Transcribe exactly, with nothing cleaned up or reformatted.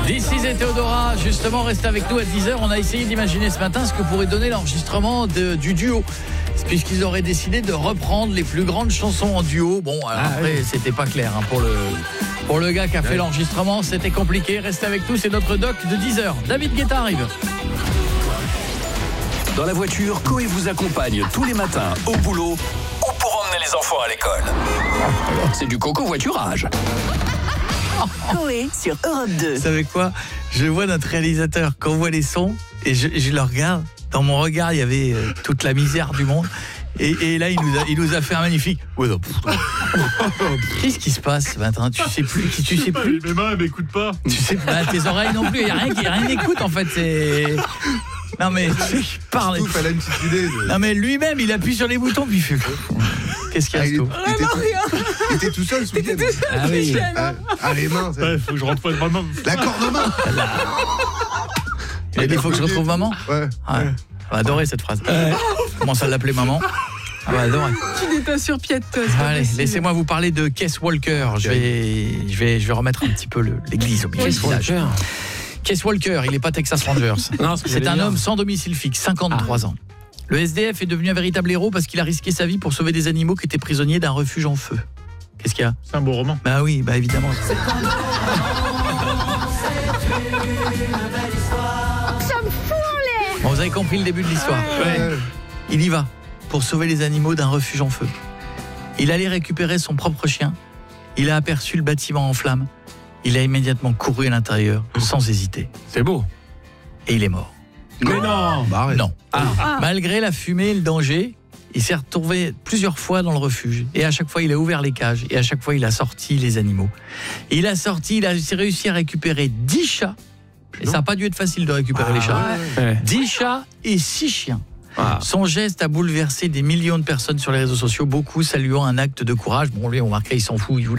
This is et Théodora, justement, restez avec nous à dix heures. On a essayé d'imaginer ce matin ce que pourrait donner l'enregistrement de, du duo. Puisqu'ils auraient décidé de reprendre les plus grandes chansons en duo. Bon, alors ah, après, oui. c'était pas clair hein, pour, le, pour le gars qui a fait oui. l'enregistrement. C'était compliqué. Restez avec nous, c'est notre doc de dix heures. David Guetta arrive. Dans la voiture, Coé vous accompagne tous les matins au boulot ou pour emmener les enfants à l'école. C'est du coco-voiturage. Coé sur Europe deux. Vous savez quoi ? Je vois notre réalisateur qui envoie les sons et je, je le regarde. Dans mon regard, il y avait euh, toute la misère du monde. Et, et là, il nous, a, il nous a fait un magnifique. Ouais, non. Qu'est-ce qui se passe maintenant ? Tu sais plus. Tu sais plus. Mes mains, elles m'écoutent pas. Tu sais pas. Tes oreilles non plus. Il y a rien qui, rien n'écoute en fait. C'est. Non mais tu sais, parle. Tout, fallait une petite idée. De... Non mais lui-même, il appuie sur les boutons puis il fait. Qu'est-ce qu'il y a, ah, il, tout il, était tout, il était tout seul ce week-end. Ah oui. Ah, ah les mains. Il ouais, faut que je retrouve maman. La corde de main. Il a dit il faut que je retrouve maman. Ouais. ouais. On va adorer cette phrase. Ouais. Commence à l'appeler maman. On va adorer. Tu n'es pas sur pied de toi. Allez, laissez-moi vous parler de Keith Walker. Je vais, je vais, je vais remettre un petit peu le, l'église au milieu du village. Keith Walker, il n'est pas Texas Rangers. Non, c'est un dire. homme sans domicile fixe, cinquante-trois ah. ans. Le S D F est devenu un véritable héros parce qu'il a risqué sa vie pour sauver des animaux qui étaient prisonniers d'un refuge en feu. Qu'est-ce qu'il y a ? C'est un beau roman. Bah oui, bah évidemment. Bon, vous avez compris le début de l'histoire. Ouais. Il y va pour sauver les animaux d'un refuge en feu. Il allait récupérer son propre chien. Il a aperçu le bâtiment en flammes. Il a immédiatement couru à l'intérieur sans hésiter. C'est beau. Et il est mort. Mais non, bah non. Ah. Ah. Malgré la fumée et le danger, il s'est retrouvé plusieurs fois dans le refuge. Et à chaque fois, il a ouvert les cages. Et à chaque fois, il a sorti les animaux. Et il a sorti, il a réussi à récupérer dix chats. Et ça n'a pas dû être facile de récupérer ah, les chats. Ouais. dix chats et six chiens. Ah. Son geste a bouleversé des millions de personnes sur les réseaux sociaux, beaucoup saluant un acte de courage. Bon, lui, on remarquait, il s'en fout, il voulait